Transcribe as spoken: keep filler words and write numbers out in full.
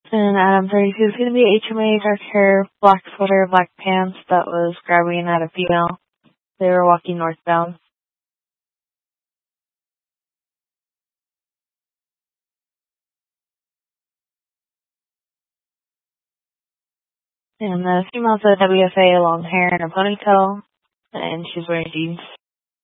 And Adam thirty-two is going to be H M A, dark hair, black sweater, black pants that was grabbing at a female. They were walking northbound. And the female's a W F A, long hair and a ponytail, and she's wearing jeans.